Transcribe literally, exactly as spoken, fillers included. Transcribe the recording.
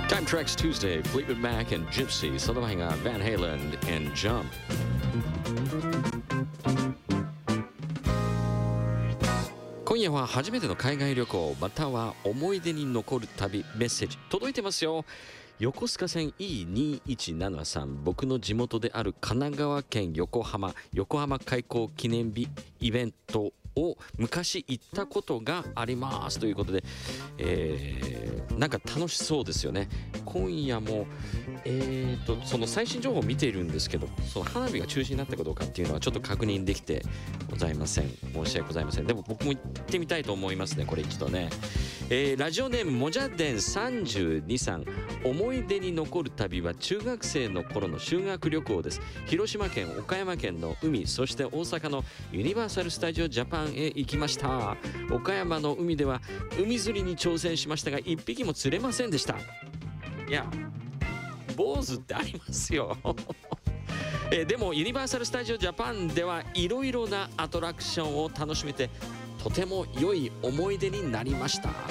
Time Tracks Tuesday, Fleetwood Mac and Gypsy, その前が Van Halen and Jump。今夜は初めての海外旅行または思い出に残る旅メッセージ届いてますよ。横須賀線 イーにーいちななさん、僕の地元である神奈川県横浜横浜開港記念日イベントを昔行ったことがありますということで、えー、なんか楽しそうですよね。今夜も、えー、とその最新情報を見ているんですけど、その花火が中止になったかどうかっていうのはちょっと確認できてございません。申し訳ございません。でも僕も行ってみたいと思いますね、これ一度ね。えー、ラジオネームもじゃでんさんじゅうにさん、思い出に残る旅は中学生の頃の修学旅行です。広島県岡山県の海、そして大阪のユニバーサル・スタジオ・ジャパンへ行きました。岡山の海では海釣りに挑戦しましたが一匹も釣れませんでした。いや、坊主ってありますよえー、でもユニバーサル・スタジオ・ジャパンではいろいろなアトラクションを楽しめてとても良い思い出になりました。